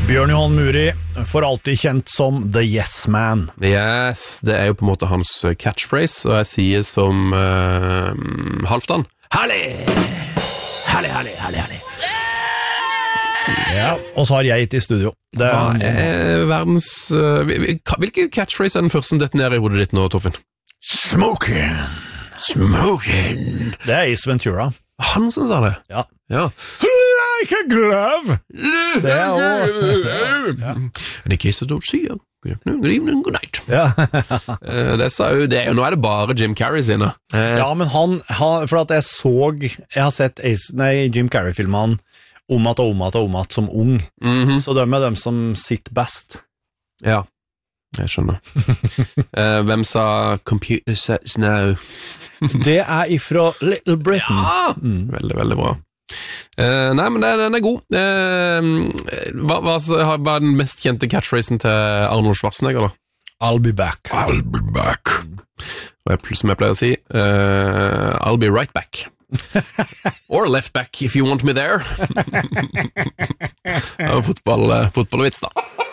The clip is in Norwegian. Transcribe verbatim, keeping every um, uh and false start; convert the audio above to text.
Bjørn Johan Muri, for alltid kjent som The Yes Man. Yes, det er jo på en måte hans catchphrase, og jeg sier som uh, Halvdan. Herlig! Herlig, herlig, herlig, herlig. Ja, og så har jeg gitt i studio. Det er, Hva er verdens... Uh, hvilke catchphrase er den første som detonerer i hodet ditt nå, Torfinn? Smoking. Smoking. Det er Ace Ventura. Han som sa det? Ja. Ja. Like a glove. Det er jo... Ja. And in case I don't see you, good evening, good night. Ja. uh, det sa jo det, og nå er det bare Jim Carrey sine. Uh, Ja, men han, han... For at jeg så... Jeg har sett Ace, nei, Jim Carrey-filmen om at og om at og om at som ung. mm-hmm. Så de er dem som sitter best. Ja, jeg skjønner. uh, hvem sa computer says no? Det er ifra Little Britain. Ja! Mm. Veldig, veldig bra. Uh, nei, men den, den er god. Uh, hva, hva, hva er den mest kjente catchphrasen til Arnold Schwarzenegger, da? I'll be back. I'll be back. Og jeg, som jeg pleier å si, uh, I'll be right back. Or left back if you want me there. Det var fotball, fotballvits da.